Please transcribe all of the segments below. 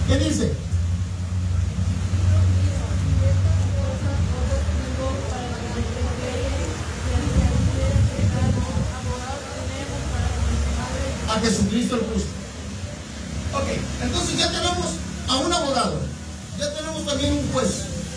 ¿Qué dice? A Jesucristo el justo. Ok, entonces ya tenemos a un abogado, ya tenemos también un juez.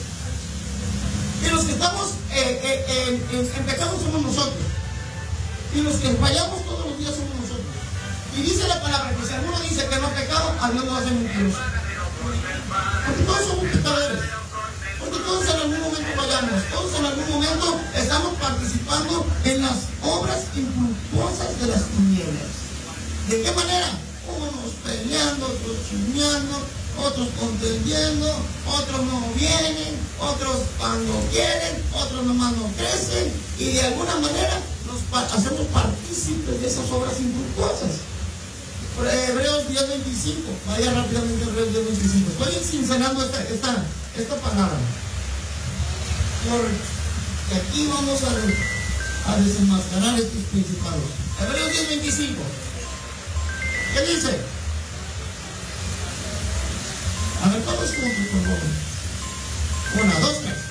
Y los que estamos en pecado somos nosotros. Y los que fallamos todos los días somos nosotros. Y dice la palabra que si alguno dice que no ha pecado, a Dios lo hace mentiroso. Porque todos somos pecadores. Porque todos en algún momento fallamos. Todos en algún momento estamos participando en las obras infructuosas de las tinieblas. ¿De qué manera? Unos peleando, otros chismeando, otros contendiendo, otros no vienen, otros cuando quieren, otros nomás no crecen, y de alguna manera nos hacemos partícipes de esas obras infructuosas. Por Hebreos 10:25, vaya rápidamente a Hebreos 10:25. Estoy cincelando esta palabra, porque aquí vamos a desenmascarar estos principados. Hebreos 10:25. ¿Qué dice? A ver, todos juntos, por favor. 1, 2, 3.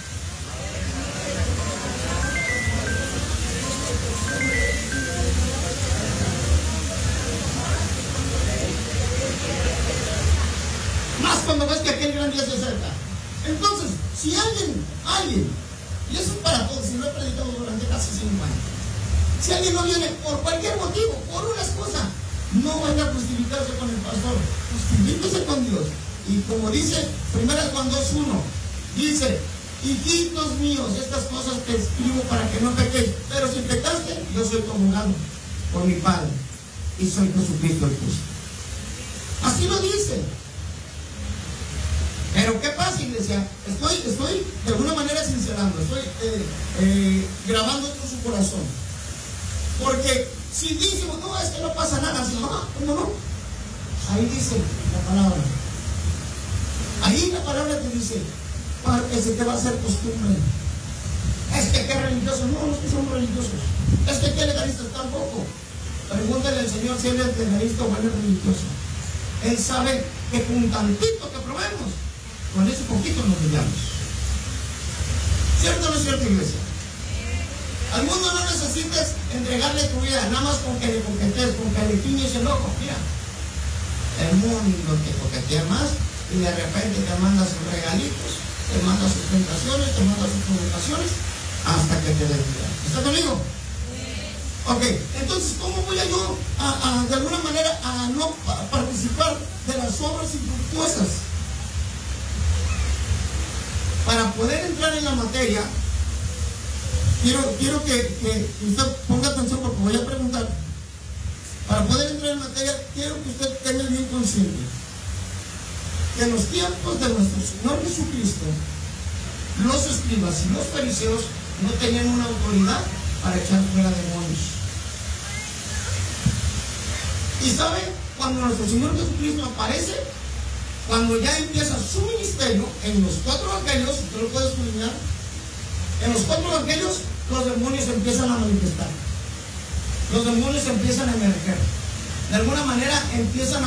Más cuando ves que aquel gran día se acerca. Entonces, si alguien, y eso es para todos, si lo he predicado durante casi 5 años, si alguien no viene por cualquier motivo, por una excusa, no vaya a justificarse con el pastor, justifíquese con Dios. Y como dice 1 Juan 2:1, dice: hijitos míos, estas cosas te escribo para que no pequéis, pero si pecaste, yo soy comulgado por mi Padre y soy Jesucristo el justo. Así lo dice. Pero ¿qué pasa, iglesia? Estoy de alguna manera sincerando, estoy grabando esto en su corazón. Porque si decimos, no, es que no pasa nada, si no, ¿cómo no? Ahí dice la palabra. Ahí la palabra te dice, que se te va a hacer costumbre. Es que qué religiosos, no es que somos religiosos. Es que qué legalistas tampoco. Pregúntale al Señor si él es legalista o él es religioso. Él sabe que con tantito que probemos, con ese poquito nos brillamos. ¿Cierto o no es cierto, iglesia? Al mundo no necesitas entregarle tu vida, nada más con que le coquetees, con que le tiñes el ojo. Mira, el mundo te coquetea más y de repente te manda sus regalitos, te manda sus tentaciones, te manda sus provocaciones, hasta que te desvías. ¿Está conmigo? Ok, entonces, ¿cómo voy yo de alguna manera a no participar de las obras infructuosas? Para poder entrar en la materia, quiero que usted ponga atención porque voy a preguntar. Para poder entrar en materia, quiero que usted tenga bien consciente que en los tiempos de nuestro Señor Jesucristo, los escribas y los fariseos no tenían una autoridad para echar fuera demonios. Y sabe, cuando nuestro Señor Jesucristo aparece, cuando ya empieza su ministerio en los 4 evangelios, usted lo puede escudriñar, en los 4 evangelios los demonios empiezan a manifestar, los demonios empiezan a emerger, de alguna manera empiezan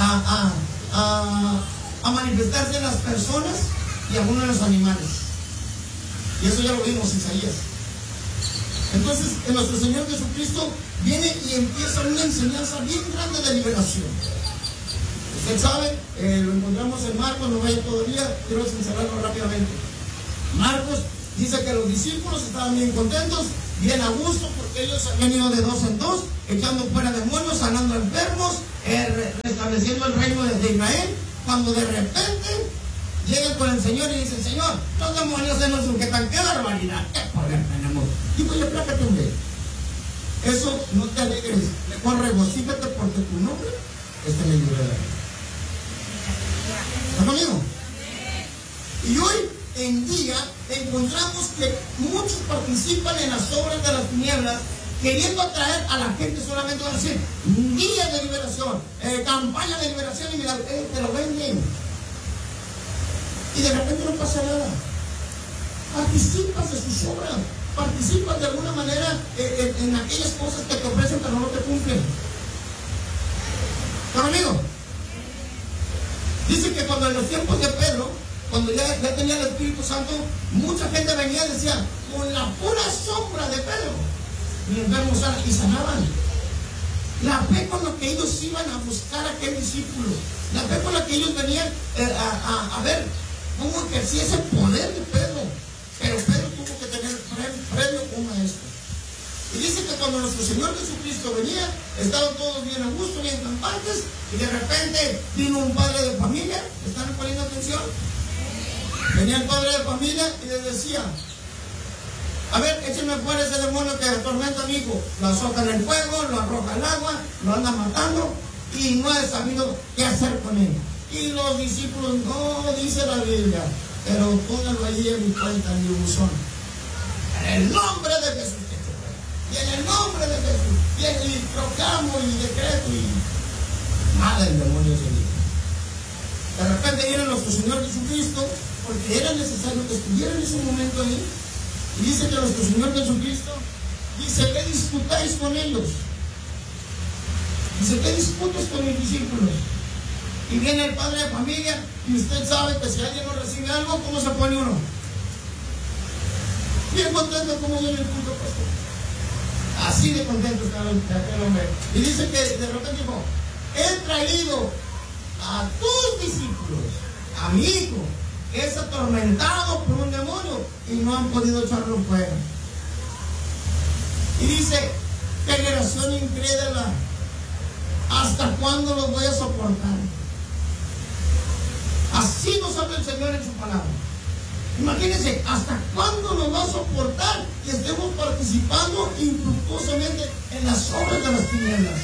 a manifestarse en las personas y algunos en los animales. Y eso ya lo vimos en Isaías. Entonces, en nuestro Señor Jesucristo viene y empieza una enseñanza bien grande de liberación. Usted sabe, lo encontramos en Marcos, no vaya todavía, quiero sincerarlo rápidamente. Marcos dice que los discípulos estaban bien contentos, bien a gusto, porque ellos habían ido de 2 en 2, echando fuera demonios, sanando enfermos, restableciendo el reino de Israel, cuando de repente llegan con el Señor y dicen: Señor, los demonios se nos sujetan, qué barbaridad, qué poder tenemos. Digo, yo plácate, hombre. Eso no te alegres, mejor regocíjate porque tu nombre está en el libro de la vida. ¿Está conmigo? Y hoy en día encontramos que muchos participan en las obras de las tinieblas, queriendo atraer a la gente solamente a decir: día de liberación, campaña de liberación, y mira, te lo venden. Y de repente no pasa nada. Participas de sus obras, participas de alguna manera en aquellas cosas que te ofrecen pero no te cumplen. ¿Está conmigo? Dice que cuando en los tiempos de Pedro, cuando ya tenía el Espíritu Santo, mucha gente venía y decía, con la pura sombra de Pedro, y enfermos y sanaban. La fe con la que ellos iban a buscar a aquel discípulo, la fe con la que ellos venían a ver cómo ejercía ese poder de Pedro. Pero Pedro tuvo que tener previo un maestro. Y dice que cuando nuestro Señor Jesucristo venía, estaban todos bien a gusto, bien campantes, y de repente vino un padre de familia. ¿Están poniendo atención? Venía el padre de familia y les decía, a ver, échenme fuera ese demonio que atormenta a mi hijo. Lo azoca en el fuego, lo arroja al agua, lo anda matando y no he sabido qué hacer con él. Y los discípulos, no, dice la Biblia, pero pónganlo allí en mi cuenta, en mi buzón. En el nombre de Jesús. Y en el nombre de Jesús. Y proclamo y decreto y nada, el demonio se libre. De repente viene nuestro Señor Jesucristo, porque era necesario que estuviera en ese momento ahí. Y dice que nuestro Señor Jesucristo dice, ¿qué disputáis con ellos? Dice, ¿qué disputas con mis discípulos? Y viene el padre de familia y usted sabe que si alguien no recibe algo, ¿cómo se pone uno? Bien contento como viene el culto, pastor. Así de contento está aquel hombre. Y dice que de repente dijo, he traído a tus discípulos, a mi hijo, que es atormentado por un demonio y no han podido echarlo fuera. Y dice, generación incrédula, ¿hasta cuándo los voy a soportar? Así nos habla el Señor en su palabra. Imagínense, ¿hasta cuándo nos va a soportar que estemos participando infructuosamente en las obras de las tinieblas?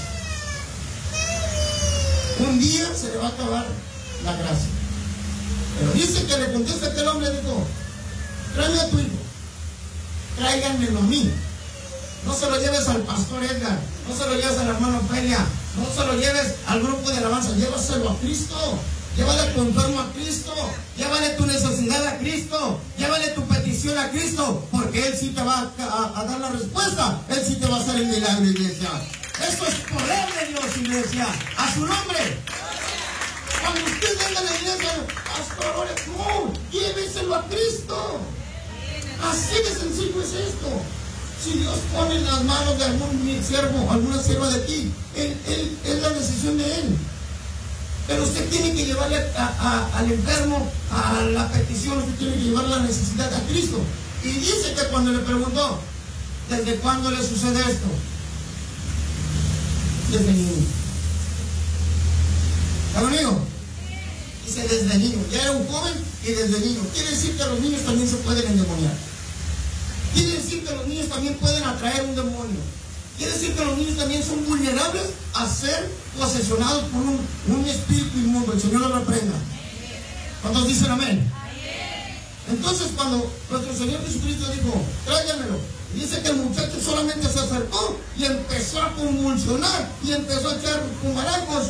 Un día se le va a acabar la gracia. Pero dice que le contesta aquel hombre, dijo, tráeme a tu hijo, tráiganmelo a mí. No se lo lleves al pastor Edgar, no se lo lleves al hermano Pelia, no se lo lleves al grupo de alabanza, llévaselo a Cristo. Llévale tu enfermo a Cristo, llévale tu necesidad a Cristo, llévale tu petición a Cristo, porque Él sí te va a dar la respuesta, Él sí te va a hacer el milagro, iglesia. Esto es poder de Dios, iglesia, a su nombre. Cuando usted venga a la iglesia, pastor, ore, no, lléveselo a Cristo. Así de sencillo es esto. Si Dios pone en las manos de algún siervo, alguna sierva de ti, es la decisión de Él. Pero usted tiene que llevarle al enfermo, a la petición, usted tiene que llevarle la necesidad a Cristo. Y dice que cuando le preguntó, ¿desde cuándo le sucede esto? Desde niño. ¿Está conmigo? Dice desde niño. Ya era un joven y desde niño. Quiere decir que los niños también se pueden endemoniar. Quiere decir que los niños también pueden atraer un demonio. Quiere decir que los niños también son vulnerables a ser posesionados por un espíritu inmundo. El Señor lo reprenda. ¿Cuántos dicen amén? Entonces cuando nuestro Señor Jesucristo dijo, tráiganmelo, dice que el muchacho solamente se acercó y empezó a convulsionar y empezó a echar cumaracos.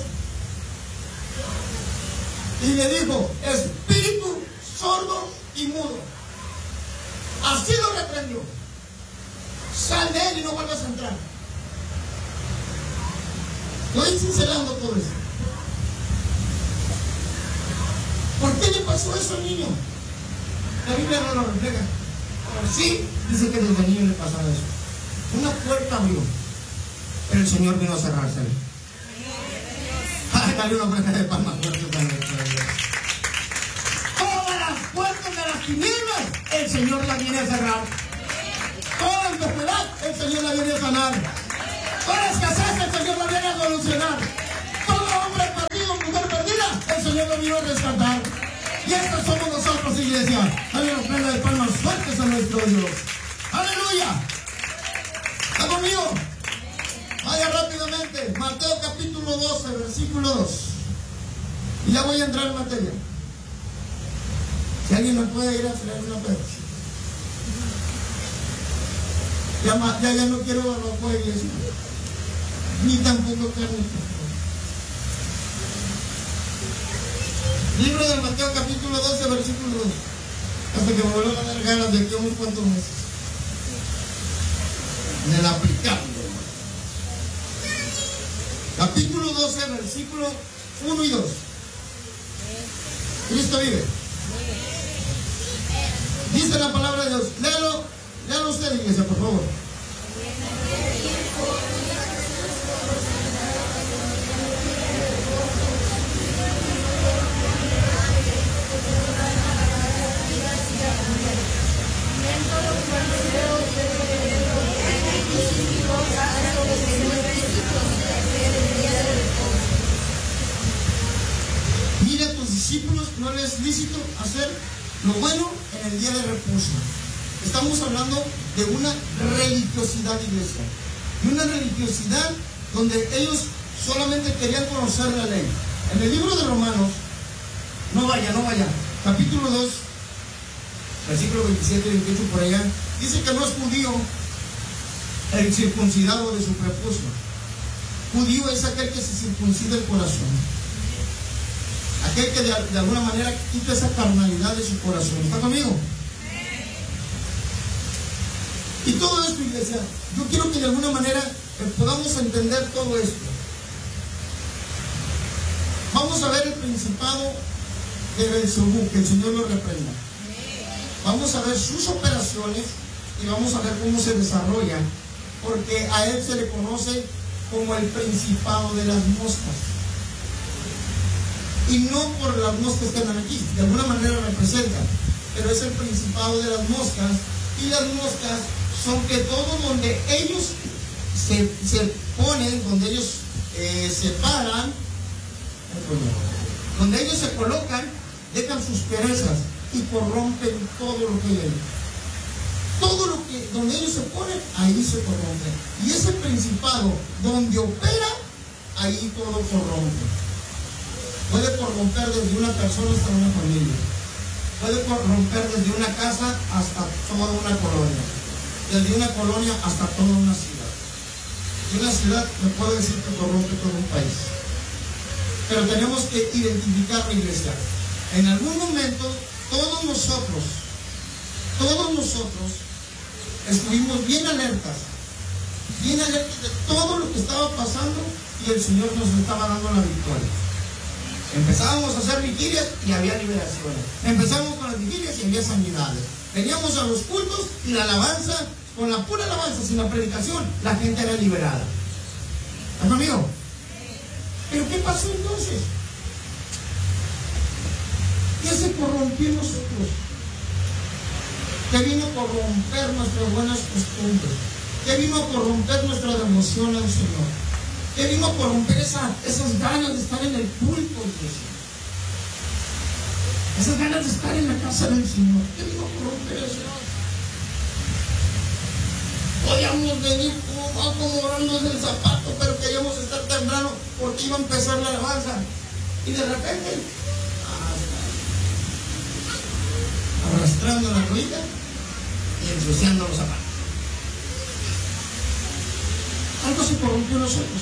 Y le dijo, espíritu sordo y mudo. Así lo reprendió. Sal de él y no vuelvas a entrar. Estoy sincerando todo eso. ¿Por qué le pasó eso al niño? La Biblia no lo refleja. Pero sí dice que desde niño le pasaba eso. Una puerta abrió, pero el Señor vino a cerrársela. Ay, dale una puerta de palmas fuerte para Dios. Todas las puertas de las tinieblas, el Señor las viene a cerrar. Toda enfermedad, el Señor la viene a sanar. Toda escasez, el Señor la viene a solucionar. Todo hombre perdido, mujer perdida, el Señor lo vino a rescatar. Y estos somos nosotros, iglesia. Dale una prenda de palmas fuertes a nuestro Dios. ¡Aleluya! ¿Está conmigo? Vaya rápidamente. Mateo capítulo 12, versículo 2. Y ya voy a entrar en materia. Si alguien me puede ir a traer una Pepsi. Ya no quiero barbacoa, iglesia. Ni tampoco carne. Libro de Mateo capítulo 12, versículo 2. Hasta que me vuelvan a dar ganas de aquí a unos cuantos meses. De la aplicando. Capítulo 12, versículo 1 y 2. Cristo vive. Dice la palabra de Dios. Léalo usted, iglesia, por favor. Mira, a tus discípulos no les es lícito hacer lo bueno en el día de reposo. Estamos hablando de una religiosidad, iglesia. De una religiosidad donde ellos solamente querían conocer la ley. En el libro de Romanos, no vaya, capítulo 2, versículo 27 y 28 por allá, dice que no es judío el circuncidado de su prepucio. Judío es aquel que se circuncida el corazón, aquel que de alguna manera quita esa carnalidad de su corazón. ¿Está conmigo? Y todo esto, iglesia, yo quiero que de alguna manera podamos entender todo esto. Vamos a ver el principado de Beelzebú, que el Señor lo reprenda. Vamos a ver sus operaciones y vamos a ver cómo se desarrolla, porque a él se le conoce como el principado de las moscas. Y no por las moscas que andan aquí, de alguna manera representan, pero es el principado de las moscas. Y las moscas son que todo donde ellos se ponen, donde ellos se paran, donde ellos se colocan, dejan sus perezas y corrompen todo lo que hay. Todo lo que, donde ellos se ponen, ahí se corrompe. Y ese principado, donde opera, ahí todo corrompe. Puede corromper desde una persona hasta una familia. Puede corromper desde una casa hasta toda una colonia. Desde una colonia hasta toda una ciudad. Y una ciudad, me puedo decir que corrompe todo un país. Pero tenemos que identificar la iglesia. En algún momento, todos nosotros estuvimos bien alertas de todo lo que estaba pasando y el Señor nos estaba dando la victoria. Empezábamos a hacer vigilias y había liberaciones. Empezamos con las vigilias y había sanidades. Veníamos a los cultos y la alabanza, con la pura alabanza, sin la predicación, la gente era liberada. ¿Estás conmigo? ¿Pero qué pasó entonces? ¿Qué se corrompió en nosotros? ¿Qué vino a corromper nuestras buenas costumbres? ¿Qué vino a corromper nuestra devoción al Señor? ¿Qué vino a corromper esas ganas de estar en el culto, iglesia? Esas ganas de estar en la casa del Señor. ¿Qué vino a corromper eso? Podíamos venir como acomodándonos el zapato, pero queríamos estar temprano porque iba a empezar la alabanza. Y de repente, arrastrando la rueda y ensuciando los zapatos. Algo se corrompió en nosotros.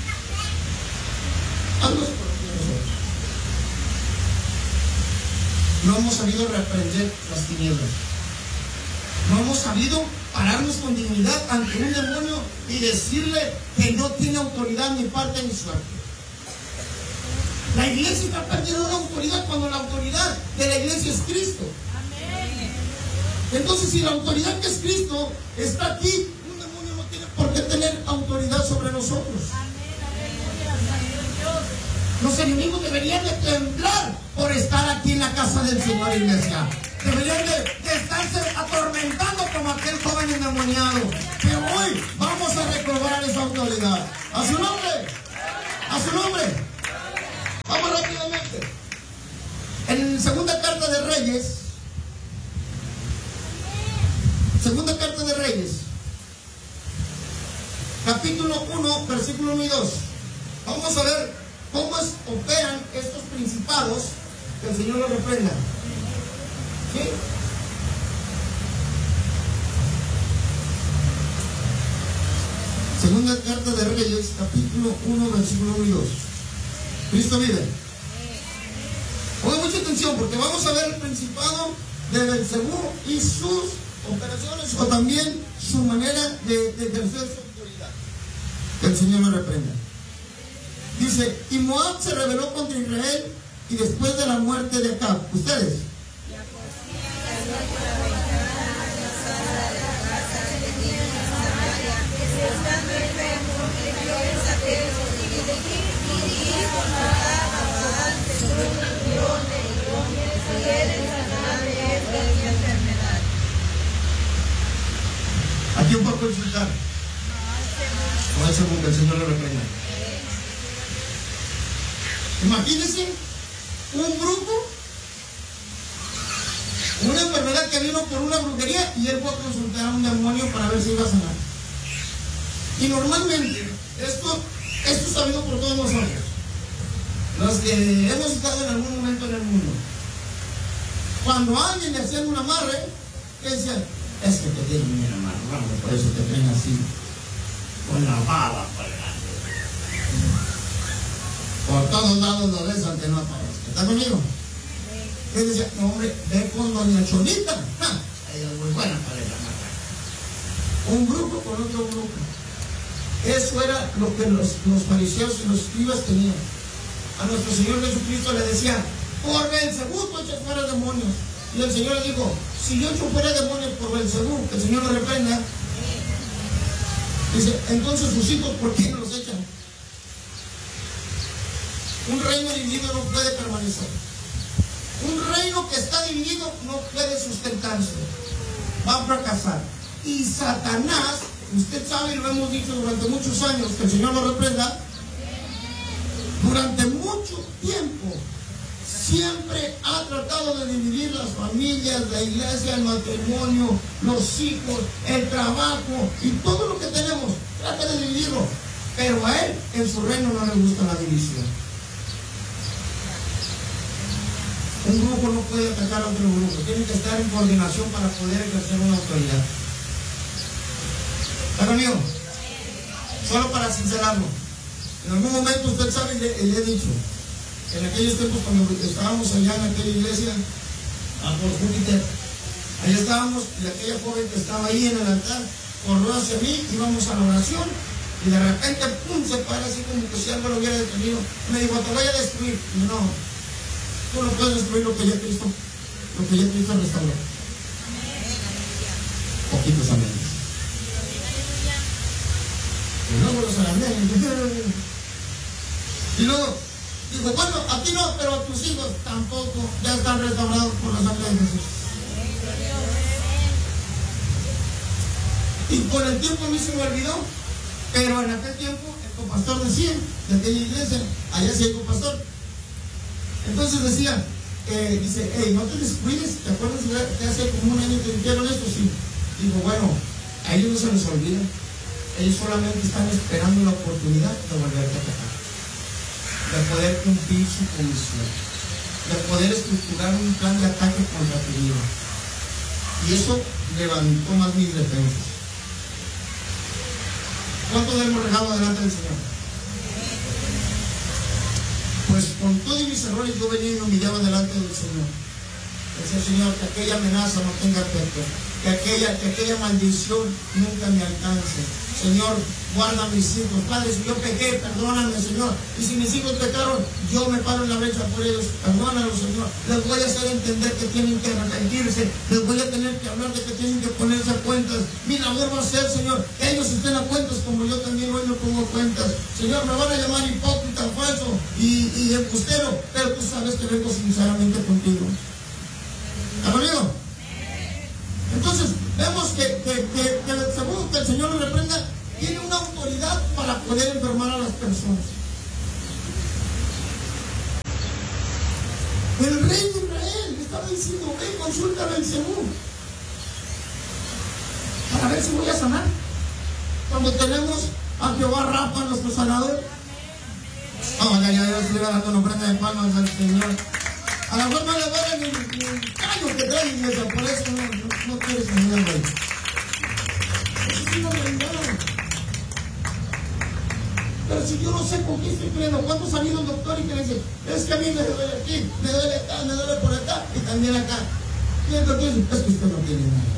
Algo se corrompió en nosotros. No hemos sabido reprender las tinieblas. No hemos sabido pararnos con dignidad ante un demonio y decirle que no tiene autoridad ni parte ni suerte. La iglesia está perdiendo la autoridad cuando la autoridad de la iglesia es Cristo. Entonces, si la autoridad que es Cristo está aquí, un demonio no tiene por qué tener autoridad sobre nosotros. Los enemigos deberían de temblar por estar aquí en la casa del Señor, iglesia. Deberían de estarse atormentando como aquel joven endemoniado. Pero hoy vamos a recobrar esa autoridad. A su nombre. A su nombre. Vamos rápidamente. En segunda carta de Reyes. Segunda carta de Reyes. Capítulo 1, versículo 1 y 2. Vamos a ver cómo operan estos principados. Que el Señor los reprenda. ¿Sí? Segunda carta de Reyes, capítulo 1, versículo 1 y 2. Cristo vive. Pongan mucha atención porque vamos a ver el principado de Beelzebú y sus operaciones o también su manera de ejercer su autoridad. Que el Señor lo reprenda. Dice, y Moab se rebeló contra Israel y después de la muerte de Acab, ustedes. ¿A quién fue a consultar? No, ese que el Señor lo reprenda. Imagínense un grupo, una enfermedad que vino por una brujería y él fue a consultar a un demonio para ver si iba a sanar. Y normalmente, esto es sabido por todos nosotros, los que hemos estado en algún momento en el mundo. Cuando a alguien le hacían un amarre, decían, es que te tienen bien amarrado, por eso te traen así, con la baba colgando. Por todos lados lo ves aunque no aparezca. ¿Está conmigo? Él decía, no hombre, ve con doña Chonita. Ella es muy buena para el amarrar. Un grupo con otro grupo. Eso era lo que los fariseos y los escribas tenían. A nuestro Señor Jesucristo le decía, por Belzebú tú echas fuera demonios. Y el Señor le dijo, si yo echo fuera demonios por Belzebú, que el Señor lo reprenda. Dice, entonces sus hijos, ¿por qué no los echan? Un reino dividido no puede permanecer. Un reino que está dividido no puede sustentarse. Va a fracasar. Y Satanás, usted sabe, y lo hemos dicho durante muchos años, que el Señor lo reprenda, durante mucho tiempo siempre ha tratado de dividir las familias, la iglesia, el matrimonio, los hijos, el trabajo y todo lo que tenemos. Trata de dividirlo. Pero a él, en su reino, no le gusta la división. Un grupo no puede atacar a otro grupo. Tiene que estar en coordinación para poder ejercer una autoridad. ¿Está conmigo? Solo para sincerarlo. En algún momento usted sabe, le he dicho, en aquellos tiempos cuando estábamos allá en aquella iglesia, por Júpiter, ahí estábamos y aquella joven que estaba ahí en el altar corrió hacia mí, íbamos a la oración y de repente, pum, se para así como que si algo lo hubiera detenido. Me dijo, te voy a destruir. Y no, tú no puedes destruir lo que ya Cristo restauró. Poquitos amén. Y luego los amén. Y luego dijo, bueno, a ti no, pero a tus hijos tampoco, ya están restaurados por la sangre de Jesús. Y con el tiempo a mí se me olvidó, pero en aquel tiempo el copastor decía, de aquella iglesia, allá sí hay copastor. Entonces decía, dice, hey, no te descuides, ¿te acuerdas que hace como un año te dijeron esto? Sí. Digo, bueno, a ellos no se les olvida, ellos solamente están esperando la oportunidad de volverte a atacar, de poder cumplir su comisión, de poder estructurar un plan de ataque contra tu vida. Y eso levantó más mis defensas. ¿Cuánto hemos regado delante del Señor? Pues con todos mis errores yo venía y me humillaba delante del Señor. Decía, Señor, que aquella amenaza no tenga efecto, que aquella maldición nunca me alcance. Señor, guarda a mis hijos. Padre, si yo pequé, perdóname, Señor. Y si mis hijos pecaron, yo me paro en la brecha por ellos. Perdónalos, Señor. Les voy a hacer entender que tienen que arrepentirse. Les voy a tener que hablar de que tienen que ponerse a cuentas. Mi labor va a ser, Señor, que ellos estén a cuentas como yo también hoy me pongo a cuentas. Señor, me van a llamar hipócrita, falso y embustero, pero tú sabes que vengo sinceramente contigo. ¿Está conmigo? Entonces, vemos que según que el Señor lo reprenda, tiene una autoridad para poder enfermar a las personas. El rey de Israel le estaba diciendo, ven, consulta a Belzebú para ver si voy a sanar. Cuando tenemos a Jehová Rafa, nuestro sanador. Ya estoy dando una ofrenda de palmas al Señor. A lo mejor no le duele ni el callo que trae en eso, por eso no quieres ayudar, güey. Eso es una realidad. Pero si yo no sé con qué estoy creyendo, ¿cuántos han ido al doctor y que le dicen, es que a mí me duele aquí, me duele acá, me duele por acá y también acá? Y el doctor dice, es que usted no tiene nada.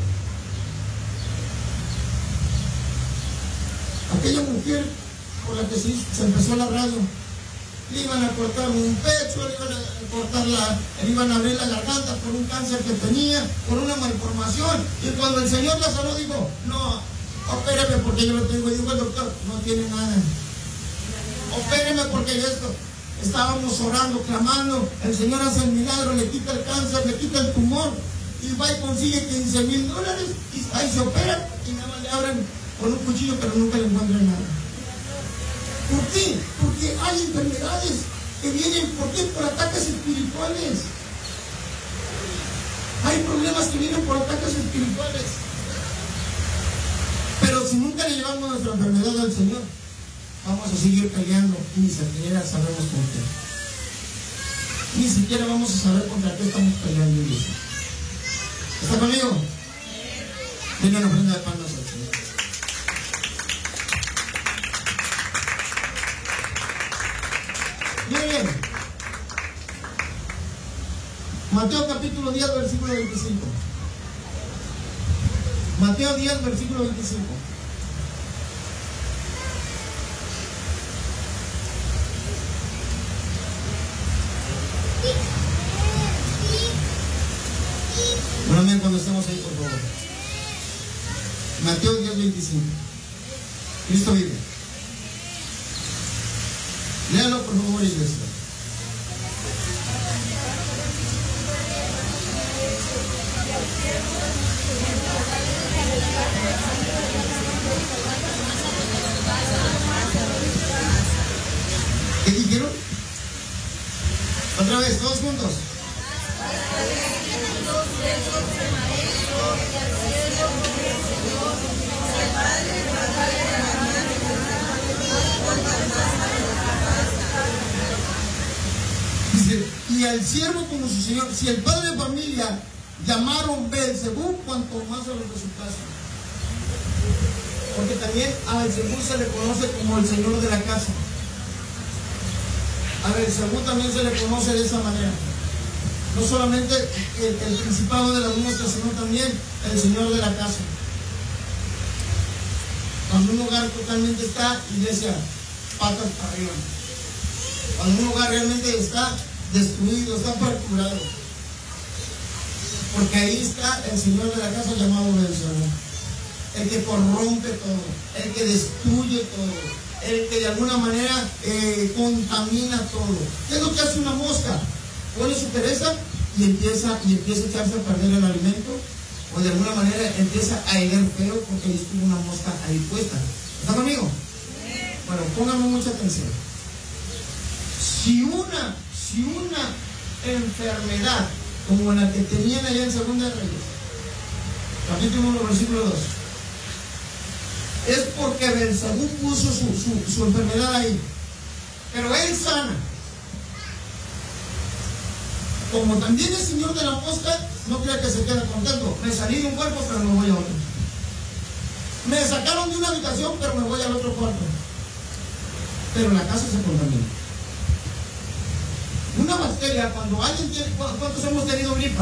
Aquella mujer por la que se empezó la radio, le iban a cortar un pecho, le iban a abrir la garganta por un cáncer que tenía, por una malformación. Y cuando el Señor la sanó, dijo, no, opéreme porque yo lo tengo. Y dijo el doctor, no tiene nada. Opéreme porque esto. Estábamos orando, clamando, el Señor hace el milagro, le quita el cáncer, le quita el tumor, y va y consigue $15,000, y ahí se opera, y nada más le abren con un cuchillo, pero nunca le encuentran nada. ¿Por qué? Porque hay enfermedades que vienen, ¿por qué? Por ataques espirituales. Hay problemas que vienen por ataques espirituales. Pero si nunca le llevamos nuestra enfermedad al Señor, vamos a seguir peleando y ni siquiera sabemos con qué. Ni siquiera vamos a saber contra qué estamos peleando, iglesia. ¿Está conmigo? Venga una ofrenda de pan al Señor. Bien. Mateo capítulo 10, versículo 25. Mateo 10, versículo 25. Bueno, cuando estemos ahí, por favor. Mateo 10, 25. Cristo vive. Léalo, por favor, iglesia. ¿Qué dijeron? Otra vez, todos juntos. Dice, y al siervo como su señor, si el padre de familia llamaron Beelzebú, cuanto más a los de su casa. Porque también a Beelzebú se le conoce como el señor de la casa. A Beelzebú también se le conoce de esa manera. No solamente el principado de las moscas, sino también el señor de la casa. Cuando un hogar totalmente está, iglesia, patas para arriba. Cuando un hogar realmente está destruido, está fracturado. Porque ahí está el señor de la casa llamado Beelzebú. El que corrompe todo, el que destruye todo, el que de alguna manera contamina todo. ¿Qué es lo que hace una mosca? Pone su pereza y empieza a echarse a perder el alimento, o de alguna manera empieza a heler feo porque ahí estuvo una mosca ahí puesta. ¿Está conmigo? Bueno, pónganme mucha atención. Si una enfermedad como la que tenían allá en Segunda de Reyes, capítulo 1, versículo 2, es porque Beelzebú puso su enfermedad ahí, pero él sana. Como también el señor de la mosca, no crea que se queda contento. Me salí de un cuerpo, pero me voy a otro. Me sacaron de una habitación, pero me voy al otro cuarto. Pero la casa se contamina. Una bacteria, cuando alguien tiene, ¿cuántos hemos tenido gripa?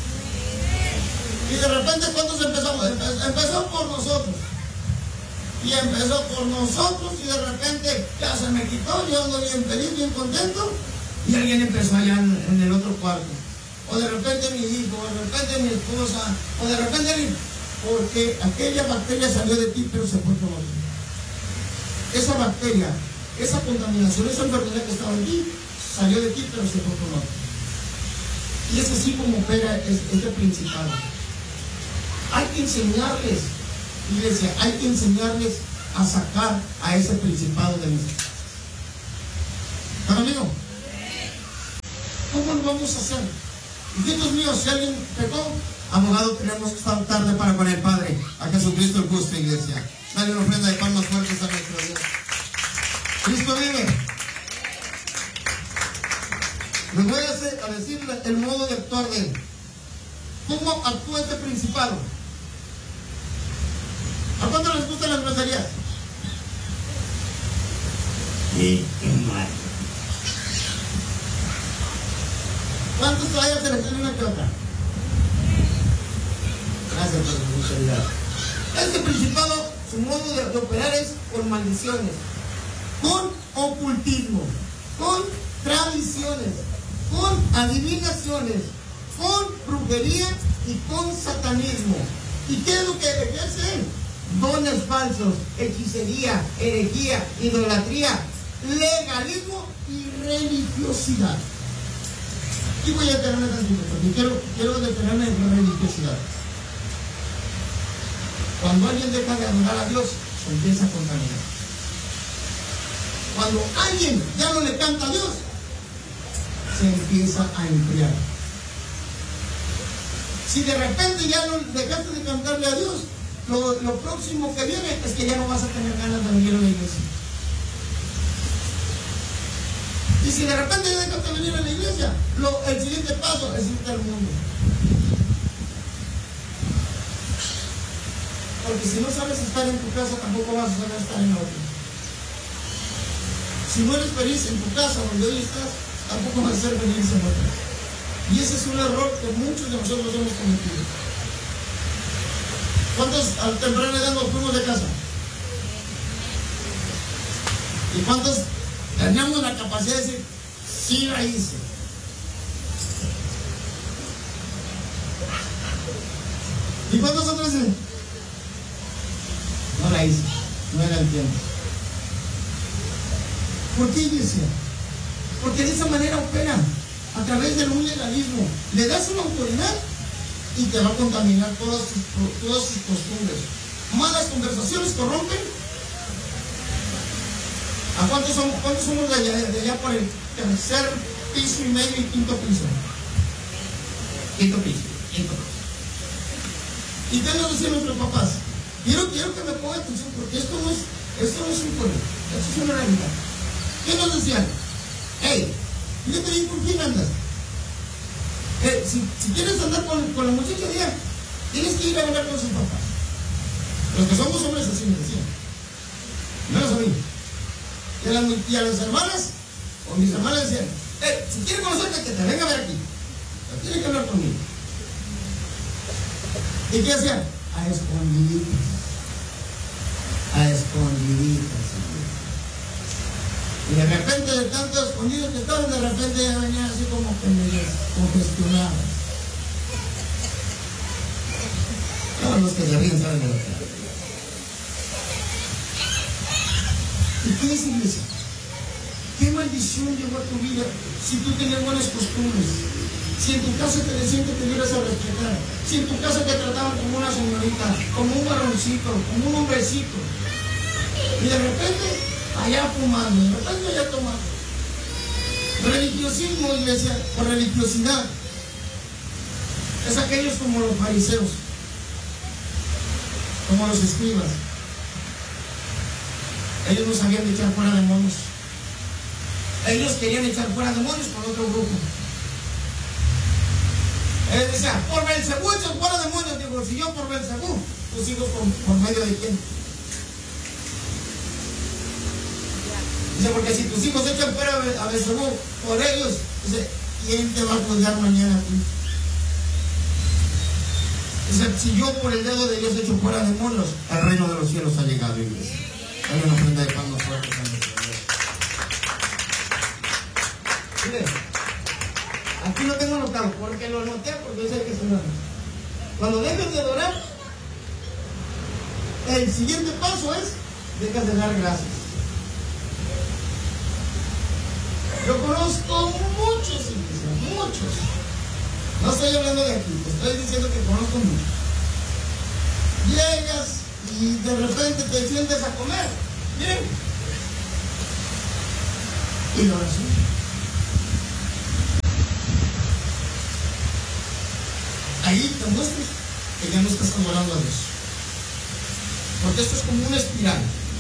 Y de repente, ¿cuántos empezamos? Empezó por nosotros. Y empezó por nosotros, y de repente ya se me quitó, yo ando bien feliz, bien contento. Y alguien empezó allá en el otro cuarto. O de repente mi hijo, o de repente mi esposa, o de repente porque aquella bacteria salió de ti, pero se fue con otro. Esa bacteria, esa contaminación, esa enfermedad que estaba en ti, salió de ti, pero se fue con otro. Y es así como opera este principado. Hay que enseñarles, iglesia, hay que enseñarles a sacar a ese principado de nuestra casa. ¿Están conmigo? ¿Cómo lo vamos a hacer? Hijitos míos, si alguien pecó, abogado tenemos esta tarde para con el Padre, a Jesucristo el justo, iglesia. Dale una ofrenda de palmas fuertes a nuestro Dios. Cristo vive. Les voy a decir el modo de actuar de él. ¿Cómo actúa este principado? ¿A cuánto les gustan las groserías? Sí, qué mal. ¿Cuántos todavía se les sale una que otra? Gracias por su sinceridad. Este principado, su modo de operar es con maldiciones, con ocultismo, con maldiciones, con adivinaciones, con brujería y con satanismo. ¿Y qué es lo que ejerce? Dones falsos, hechicería, herejía, idolatría, legalismo y religiosidad. Y voy a detenerme tantito, porque quiero detenerme en la religiosidad. Cuando alguien deja de adorar a Dios, se empieza a contaminar. Cuando alguien ya no le canta a Dios, se empieza a enfriar. Si de repente ya no dejaste de cantarle a Dios, lo próximo que viene es que ya no vas a tener ganas de venir a la iglesia. Y si de repente ya dejaste de venir a la iglesia, el siguiente paso es irte al mundo. Porque si no sabes estar en tu casa, tampoco vas a saber estar en la otra. Si no eres feliz en tu casa donde hoy estás, tampoco vas a ser feliz en otra. Y ese es un error que muchos de nosotros hemos cometido. ¿Cuántos a temprana edad nos fuimos de casa? ¿Y cuántos teníamos la capacidad de decir, sí la hice? ¿Y cuántos otros dicen, no la hice, no era el tiempo? ¿Por qué, iglesia? Porque de esa manera opera, a través de un legalismo. Le das una autoridad y te va a contaminar todas sus costumbres. Malas conversaciones corrompen. ¿A cuántos somos de allá por el tercer piso y medio y quinto piso? Quinto piso. ¿Y qué nos decían nuestros papás? Quiero que me ponga atención, porque esto no es un pueblo, esto es una realidad. ¿Qué nos decían? Hey, fíjate bien con quién andas. Si quieres andar con la muchacha de allá, tienes que ir a hablar con sus papás. Los que somos hombres así me decían. Menos a mí. Y a las hermanas, o mis hermanas decían, si quieres conocerte, que te venga a ver aquí. Pero tienes que hablar conmigo. ¿Y qué hacían? A escondiditas. A escondiditas. Y de repente, de tanto escondidos que estaban, de repente ya venían así como que medio congestionados. Todos los que se ríen saben de lo que hablan. ¿Y qué es, iglesia? ¿Qué maldición llegó a tu vida si tú tenías buenas costumbres? Si en tu casa te decían que te dieras a respetar, si en tu casa te trataban como una señorita, como un varoncito, como un hombrecito, y de repente allá fumando, de repente allá tomando. Religiosismo, iglesia, o religiosidad, es aquellos como los fariseos, como los escribas. Ellos no sabían echar fuera demonios. Ellos querían echar fuera demonios con otro grupo. Él decía, por Belcebú echan fuera demonios. Digo, si yo por Belcebú, tus hijos por medio de quién. Dice, porque si tus hijos echan fuera a Belcebú por ellos, dice, ¿quién te va a juzgar mañana a ti? Dice, si yo por el dedo de Dios echo fuera demonios, el reino de los cielos ha llegado, iglesia. Hay una ofrenda de pan más fuerte. Mire, aquí lo tengo anotado, porque lo anoté, porque sé que se lo. Cuando dejas de adorar, el siguiente paso es, dejas de dar gracias. Yo conozco muchos, muchos. No estoy hablando de aquí, te estoy diciendo que conozco muchos. Llegas y de repente te sientes a comer. Miren. Y la oración. Ahí te muestras que ya no estás adorando a Dios. Porque esto es como una espiral.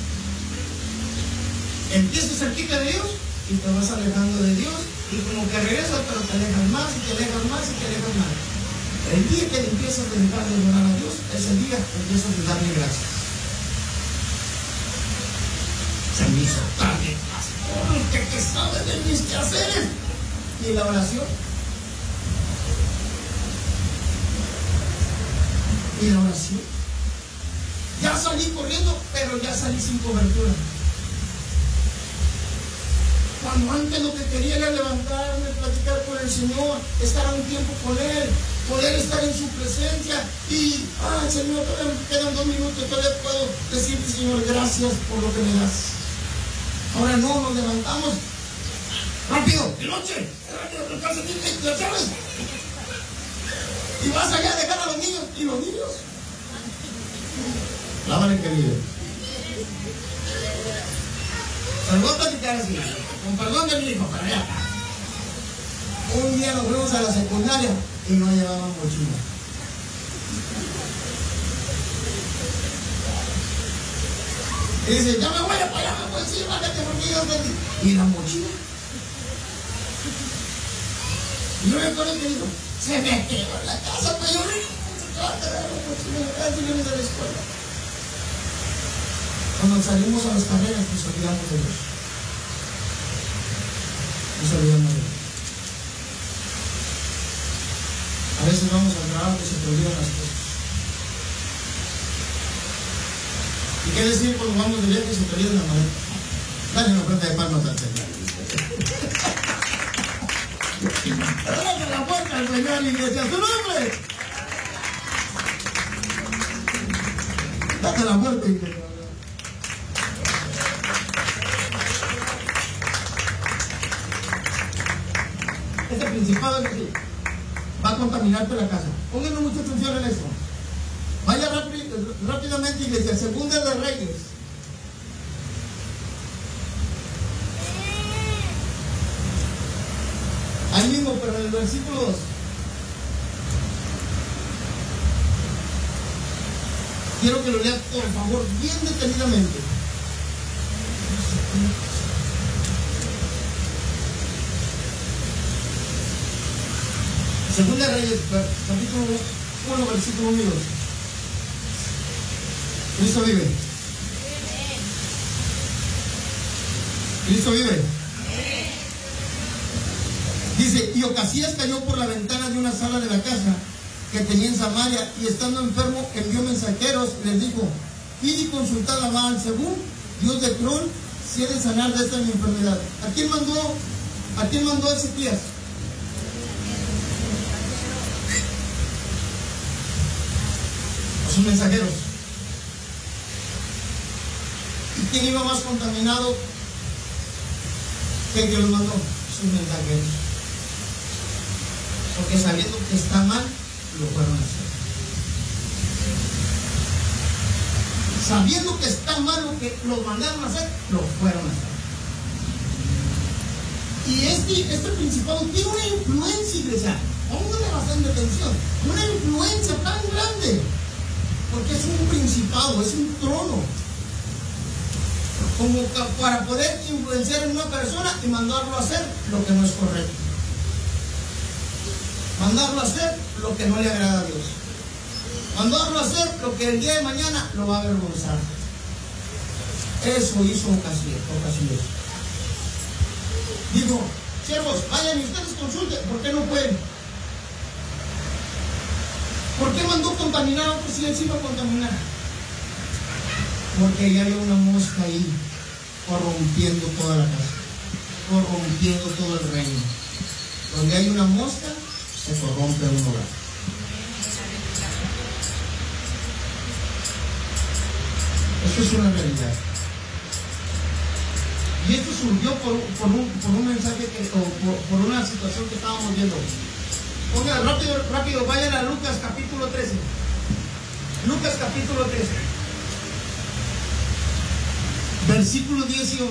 Empiezas cerquita de Dios y te vas alejando de Dios. Y como que regresas, pero te alejas más y te alejas más y te alejas más. El día que empiezas a dejar de adorar a Dios, es el día que empiezas a darle gracias. Se me hizo tarde, pastor, que sabe de mis quehaceres. Y la oración. Y la oración. Ya salí corriendo, pero ya salí sin cobertura. Cuando antes lo que quería era levantarme, platicar con el Señor, estar un tiempo con Él, poder estar en su presencia y, Señor, todavía me quedan 2 minutos, todavía puedo decirte, Señor, gracias por lo que me das. Ahora no, nos levantamos rápido, de noche, rápido, calcetín, ¿lo sabes? Y vas allá a dejar a los niños, y los niños, lávale, querido. Se voy a platicar así, con perdón de mi hijo, para allá. Un día nos fuimos a la secundaria y no llevaban mochila. Y dice, ya me voy a parar, pues sí, bájate porque yo te... ¿Y la mochila? Y yo me acuerdo que dijo, se me quedó en la casa, pues yo no se va a quedar la mochila, casi viene de la escuela. Cuando salimos a las carreras, nos olvidamos de Dios. Nos olvidamos de Dios. A veces vamos al trabajo y se te olvidan las cosas. ¿Y qué decir cuando vamos de viaje y se te olvidan la maleta? Dale una ofrenda de palmas al Señor. Dale la puerta al Señor, iglesia, a su nombre. Date la puerta, iglesia. Este principado es así. Va a contaminarte la casa. Pónganle mucha atención en esto. Vaya rápidamente, iglesia. Segunda de Reyes. Ahí mismo, pero en el versículo 2. Quiero que lo leas, por favor, bien detenidamente. Segunda de Reyes, capítulo 1, versículo 1 y 2. Cristo vive. Cristo vive. Dice, y Ocasías cayó por la ventana de una sala de la casa que tenía en Samaria, y estando enfermo envió mensajeros y les dijo, id y consultad a Baal según Dios de Cron, si he de sanar de esta mi enfermedad. ¿A quién mandó Ezequías? A sus mensajeros. ¿Y quién iba más contaminado que el que los mandó? Sus mensajeros. Porque sabiendo que está mal, lo fueron a hacer. Sabiendo que está mal lo que los mandaron a hacer, lo fueron a hacer. Y este principado tiene una influencia, iglesia. Póngale bastante atención. Una influencia tan grande. Porque es un principado, es un trono. Como para poder influenciar en una persona y mandarlo a hacer lo que no es correcto. Mandarlo a hacer lo que no le agrada a Dios. Mandarlo a hacer lo que el día de mañana lo va a avergonzar. Eso hizo Ocasías. Dijo, siervos, vayan y ustedes consulten. ¿Por qué no pueden? ¿Por qué mandó contaminar a otro si él sí lo contaminara? Porque ya había una mosca ahí corrompiendo toda la casa, corrompiendo todo el reino. Donde hay una mosca, se corrompe un hogar. Eso es una realidad. Y esto surgió por un mensaje por una situación que estábamos viendo. Pongan rápido, vayan a Lucas capítulo 13. Lucas capítulo 13. Versículos 10 y 11.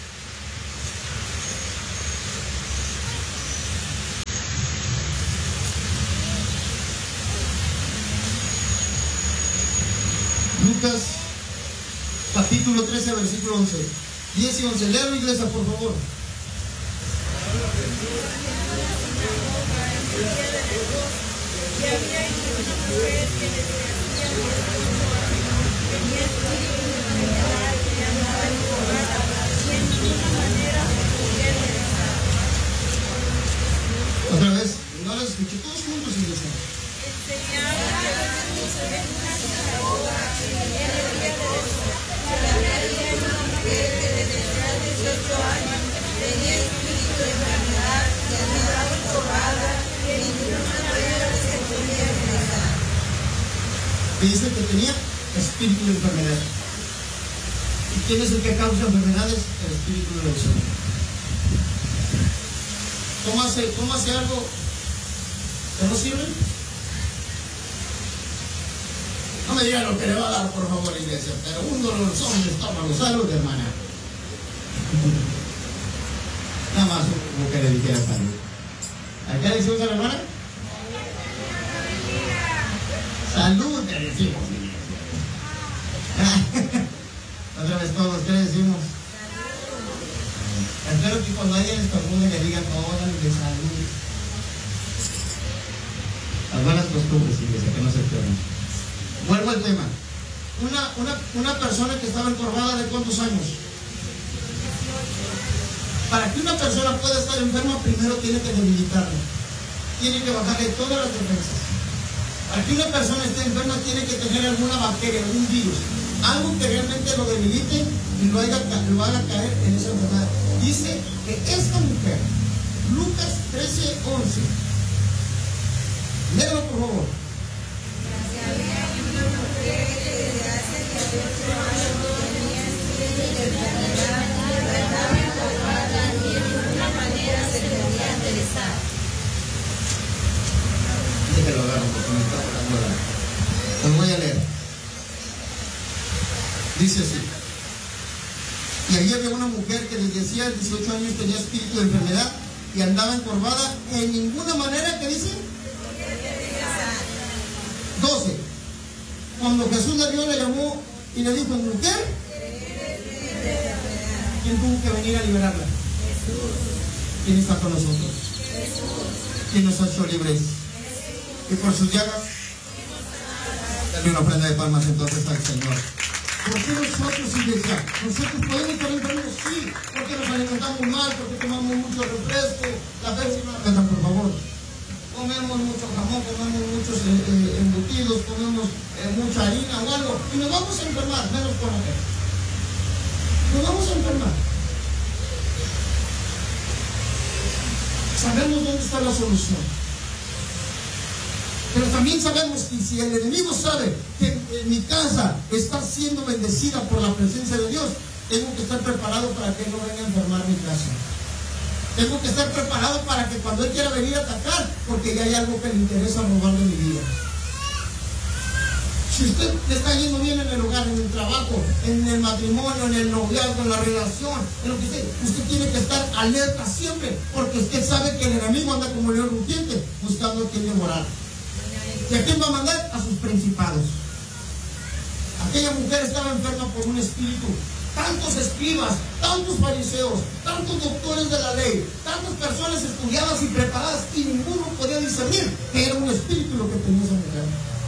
Lucas capítulo 13, versículo 11. 10 y 11. Léalo, iglesia, por favor. Otra vez, no las escuché todos juntos, iglesia. que dice que tenía espíritu de enfermedad. ¿Y quién es el que causa enfermedades? El espíritu de leucemia. Tómase algo que no sirve. No me digan lo que le va a dar, por favor, iglesia, pero un dolorcón de estómago. Salud, hermana. Nada más como que le dijera salud. ¿A qué le decimos a la hermana? Salud, te decimos, iglesia. Otra vez todos, ¿qué le decimos? Espero que cuando alguien estornude le digan órale de salud. Las buenas costumbres, iglesia, que no se pierdan. Vuelvo al tema. Una persona que estaba encorvada, ¿de cuántos años? Para que una persona pueda estar enferma, primero tiene que debilitarla. Tiene que bajarle todas las defensas. Para que una persona esté enferma, tiene que tener alguna bacteria, algún virus, algo que realmente lo debilite y lo haga caer en esa enfermedad. Dice que esta mujer, Lucas 13:11, léelo por favor. Déjelo agarro porque me está tocando la. Os voy a leer. Dice así. Y allí había una mujer que desde hacía 18 años tenía espíritu de enfermedad y andaba encorvada en ninguna manera, ¿qué dice? 12. Cuando Jesús la vio, la llamó y le dijo, mujer, ¿quién tuvo que venir a liberarla? Jesús. ¿Quién está con nosotros? Jesús. ¿Quién nos ha hecho libres? Y por sus llagas, dale una ofrenda de palmas entonces al Señor. ¿Por qué nosotros, iglesia? Nosotros podemos estar enfermos, sí, porque nos alimentamos mal, porque tomamos mucho refresco, la Pepsi no la cantan, por favor. Comemos mucho jamón, comemos muchos embutidos, comemos mucha harina o algo, y nos vamos a enfermar, menos con la gente. Nos vamos a enfermar. Sabemos dónde está la solución. Pero también sabemos que si el enemigo sabe que mi casa está siendo bendecida por la presencia de Dios, tengo que estar preparado para que él no venga a enfermar mi casa. Tengo que estar preparado para que cuando él quiera venir a atacar, porque ya hay algo que le interesa robar de mi vida. Si usted le está yendo bien en el hogar, en el trabajo, en el matrimonio, en el noviazgo, en la relación, en lo que sea, usted tiene que estar alerta siempre, porque usted sabe que el enemigo anda como león rugiente buscando a quien devorar. ¿Y a quién va a mandar? A sus principados. Aquella mujer estaba enferma por un espíritu. Tantos escribas, tantos fariseos, tantos doctores de la ley, tantas personas estudiadas y preparadas, y ninguno podía discernir que era un espíritu lo que tenía esa mujer.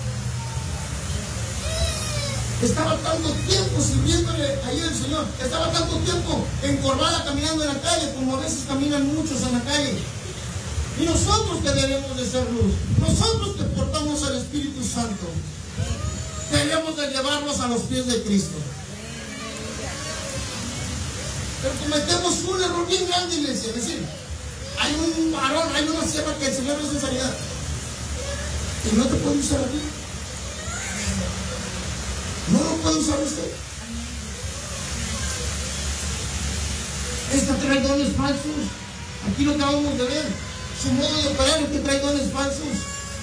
Estaba tanto tiempo sirviéndole ahí al Señor, estaba tanto tiempo encorvada caminando en la calle, como a veces caminan muchos en la calle. Y nosotros que debemos de ser luz, nosotros que portamos al Espíritu Santo, debemos de llevarnos a los pies de Cristo. Pero cometemos un error bien grande, iglesia. Es decir, hay un varón, hay una sierva que el Señor es de sanidad y no te puede usar a ti. No lo puede usar usted. Esta trae dones falsos. Aquí lo acabamos de ver. Su modo de operar es que trae dones falsos.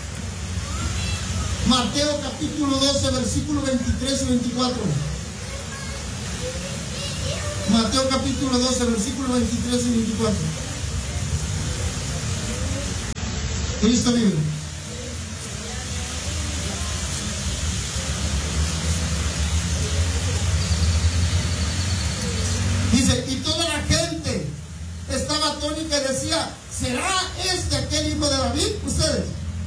Mateo capítulo 12, versículo 23 y 24. Mateo capítulo 12, versículo 23 y 24. Cristo vive. Dice, y toda la gente estaba atónita y decía, ¿será este aquel hijo de David? Ustedes.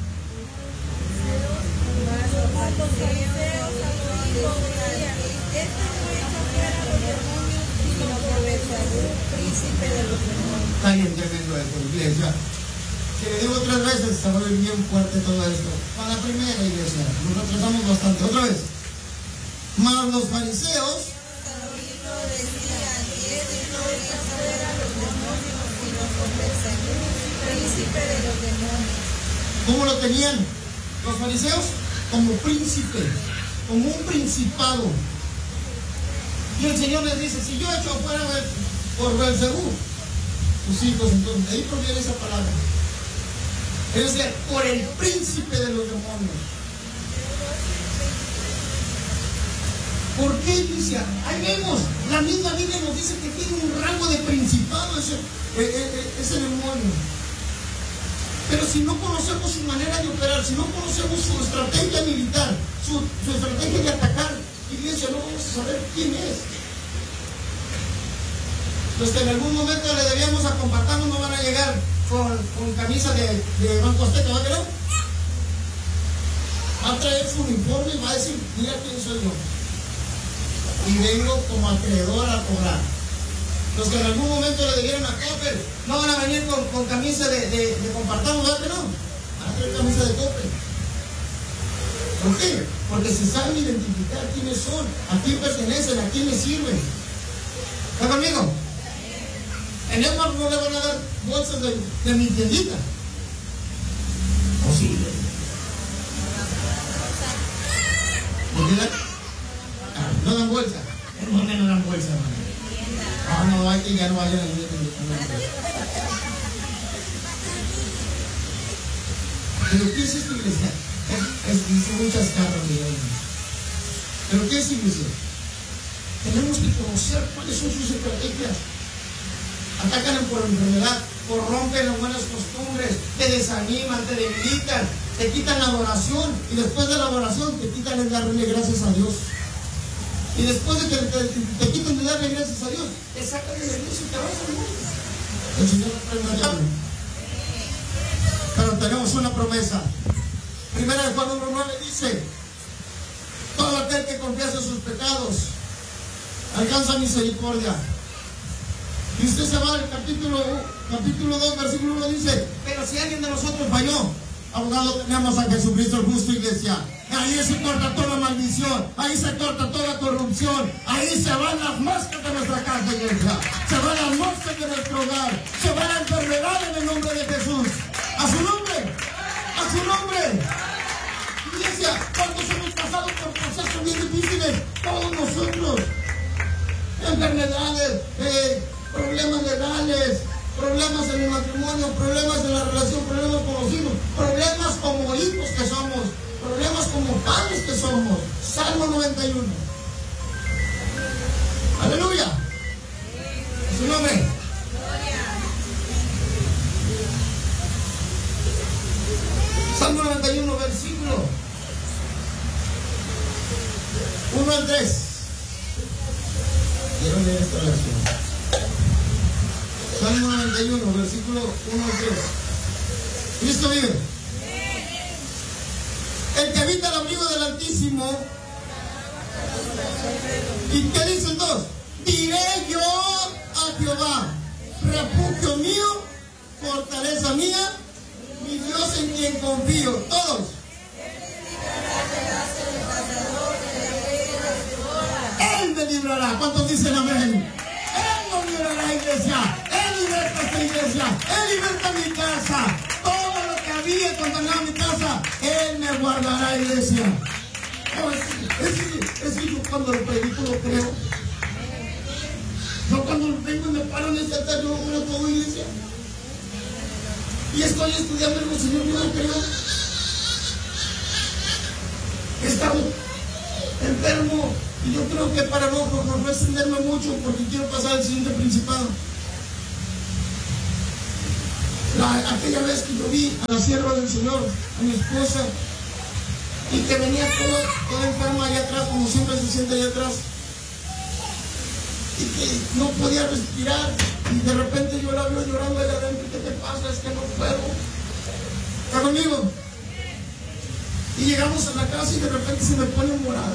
Está bien tremendo esto, iglesia. Si le digo 3 veces, se va a ver bien fuerte todo esto. Para la primera, iglesia, nos retrasamos bastante. Otra vez. Mas los fariseos ¿cómo lo tenían los fariseos? Como príncipe. como un principado. Y el Señor les dice, si yo echo afuera por Beelzebú, tus hijos, entonces, ahí proviene esa palabra. Es decir, por el príncipe de los demonios. ¿Por qué, iglesia? Ahí vemos, la misma Biblia nos dice que tiene un rango de principado ese demonio. Pero si no conocemos su manera de operar, si no conocemos su estrategia militar, su estrategia de atacar, iglesia, no vamos a saber quién es. Los que en algún momento le debíamos a compartirnos no van a llegar con camisa de Banco Azteca, ¿va que no? Va a traer su uniforme y va a decir, mira quién soy yo. Y vengo como acreedor a cobrar. Los que en algún momento le debieron a Copper no van a venir con camisa de compartamos, ¿verdad que no? Van a traer camisa de Copper. ¿Por qué? Porque se saben identificar quiénes son, a quién pertenecen, a quién les sirven. ¿Está conmigo? En Edward no le van a dar bolsas de mi tiendita. ¿O sí? ¿Por qué no dan bolsa? ¿Por qué no dan bolsa, hermano? No, hay que ya no vayan a ir. ¿Pero qué es esto, iglesia? Dice muchas caras, mi hermano. ¿Pero qué es, iglesia? Tenemos que conocer cuáles son sus estrategias. Atacan por enfermedad, corrompen las buenas costumbres, te desaniman, te debilitan, te quitan la adoración y después de la adoración te quitan el darle gracias a Dios. Y después de que te quitan de darle gracias a Dios, te sacan de la iglesia y te vas al mundo. El Señor nos prenda. Pero tenemos una promesa. Primera de Juan 1:9 dice: todo aquel que confiesa sus pecados alcanza misericordia. Y usted se va al capítulo 2, versículo 1, dice: pero si alguien de nosotros falló, abogado tenemos a Jesucristo el justo, iglesia. Ahí se corta toda maldición, ahí se corta toda corrupción, ahí se van las moscas de nuestra casa, iglesia. Se van las moscas de nuestro hogar, se va la enfermedad en el nombre de Jesús. A su nombre, a su nombre. Iglesia, ¿cuántos hemos pasado por procesos bien difíciles? Todos nosotros. Enfermedades, problemas legales, problemas en el matrimonio, problemas en la relación, problemas con los hijos, problemas como hijos que somos, problemas como padres que somos. Salmo 91. Aleluya. ¿A su nombre? Salmo 91, versículo 1 al 3. Quiero leer esta versión. Salmo 91, versículo 1 al 3. ¿Cristo vive? El que habita el abrigo del Altísimo. ¿Y qué dicen dos? Diré yo a Jehová, refugio mío, fortaleza mía, mi Dios en quien confío. Todos. Él me librará. ¿Cuántos dicen amén? Él nos librará, iglesia. Él liberta esta iglesia. Él liberta mi casa. Todo lo que había contaminado mi casa, Él me guardará, iglesia. Oh, es que yo cuando lo predico lo creo. Yo cuando vengo y me paro en esta tarde, yo lo creo todo, iglesia. Y estoy estudiando el Señor, yo lo creo. He estado enfermo. Y yo creo que para no extenderme mucho, porque quiero pasar al siguiente principado. Aquella vez que yo vi a la sierva del Señor, a mi esposa, y que venía toda enferma allá atrás, como siempre se siente allá atrás, y que no podía respirar, y de repente yo la veo llorando allá adentro. ¿Qué te pasa? Es que no puedo. ¿Está conmigo? Y llegamos a la casa y de repente se me pone morada.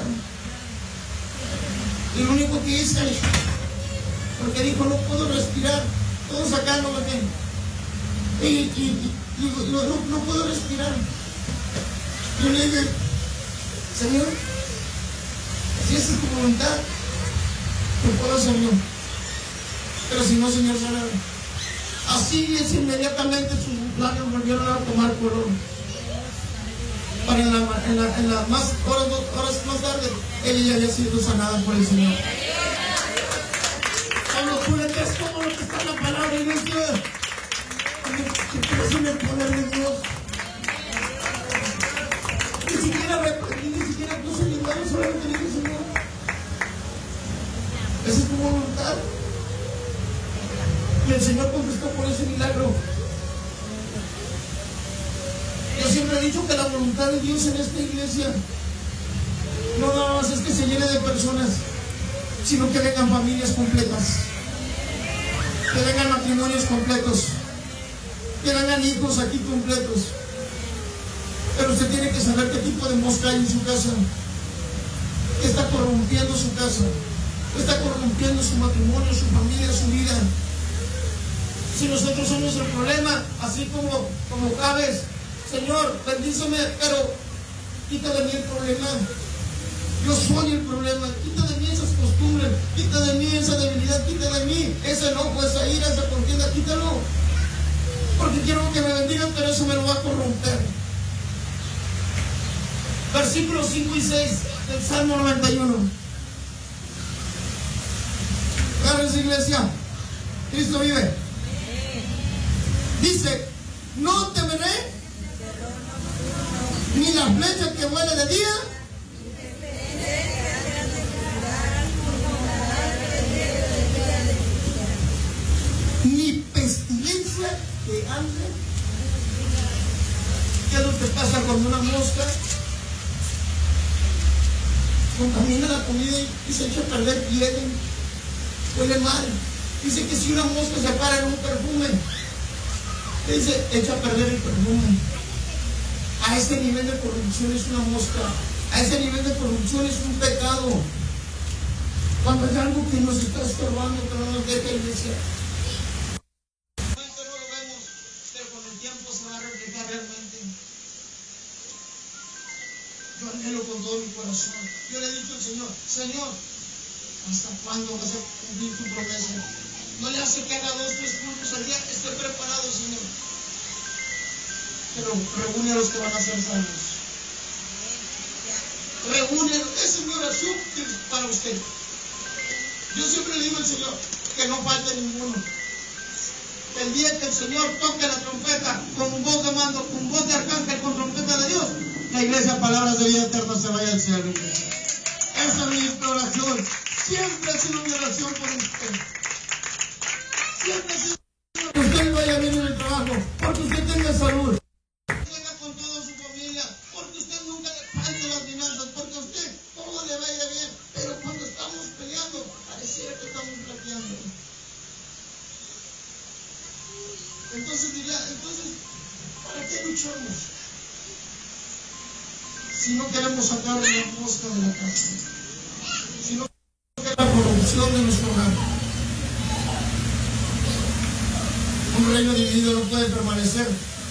Y lo único que hice, porque dijo, no puedo respirar, todos acá no me ven. Y digo, no puedo respirar. Yo le dije, Señor, si esa es tu voluntad, lo puedo hacer yo. Pero si no, Señor, sanarme. Así es, inmediatamente sus labios volvieron a tomar color. para en las más horas más tarde, ella ya había sido sanada por el Señor. Cuando tú le crees como lo que está en la palabra y dices que crees en el poder de Dios, ni siquiera reprendí, ni siquiera puse mi mano, solamente dije, Señor, esa es tu voluntad. Y el Señor contestó por ese milagro. Yo siempre he dicho que la voluntad de Dios en esta iglesia no nada más es que se llene de personas, sino que vengan familias completas, que vengan matrimonios completos, que vengan hijos aquí completos. Pero usted tiene que saber qué tipo de mosca hay en su casa, que está corrompiendo su casa, que está corrompiendo su matrimonio, su familia, su vida. Si nosotros somos el problema, así como Jabes, Señor, bendíceme, pero quita de mí el problema. Yo soy el problema. Quita de mí esas costumbres, quita de mí esa debilidad, quita de mí ese enojo, esa ira, esa contienda, quítalo. Porque quiero que me bendigan, pero eso me lo va a corromper. Versículos 5 y 6 del Salmo 91. Agárrense, iglesia. Cristo vive. Dice: no temeré ni la flecha que vuele de día, ni pestilencia que ande. ¿Qué es lo que pasa cuando una mosca contamina la comida y se echa a perder, huele mal? Dice que si una mosca se para en un perfume, dice, echa a perder el perfume. A ese nivel de corrupción es una mosca. A ese nivel de corrupción es un pecado. Cuando hay algo que nos está estorbando, que no nos deja, iglesia. No lo vemos, pero con el tiempo se va a reflejar realmente. Yo anhelo con todo mi corazón. Yo le he dicho al Señor, Señor, ¿hasta cuándo vas a cumplir tu promesa? No le hace que haga 2 o 3 cultos al día. Estoy preparado, Señor. Pero reúne a los que van a ser salvos. Reúne, esa es mi oración para usted. Yo siempre le digo al Señor que no falte ninguno. El día que el Señor toque la trompeta con voz de mando, con voz de arcángel, con trompeta de Dios, la iglesia Palabras de Vida Eterna se vaya al cielo. Esa es mi oración. Siempre ha sido mi oración por usted. Siempre ha sido que usted vaya bien en el trabajo, porque usted tenga salud, tenga con toda su familia, porque usted nunca le falte las finanzas, porque a usted todo le vaya bien. Pero cuando estamos peleando, pareciera que estamos flaqueando. Entonces diría, ¿para qué luchamos? Si no queremos sacar la mosca de la casa, si no queremos la corrupción de nuestro hogar. Un reino dividido no puede permanecer.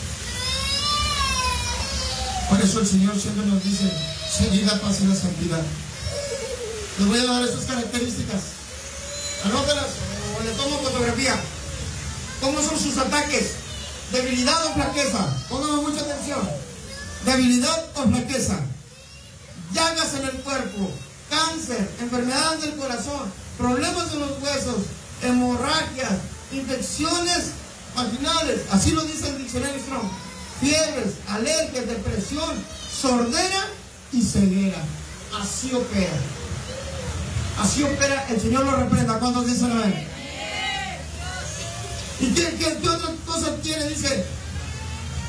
Por eso el Señor siempre nos dice: seguid la paz y la santidad. Les voy a dar estas características. Anótalas o le tomo fotografía. ¿Cómo son sus ataques? ¿Debilidad o flaqueza? Pónganme mucha atención. Debilidad o flaqueza. Llagas en el cuerpo, cáncer, enfermedades del corazón, problemas en los huesos, hemorragias, infecciones vaginales, así lo dice el diccionario Strong, fiebres, alergias, depresión, sordera y ceguera. Así opera. Así opera, el Señor lo reprenda. ¿Cuántos dicen amén? ¿Y qué otra cosa tiene? Dice,